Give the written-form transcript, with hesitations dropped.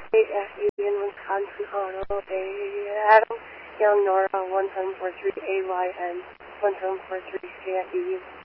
Union, Wisconsin, Auto, Adam, Young, Nora, 1743, AYN, 1743, stay at Union.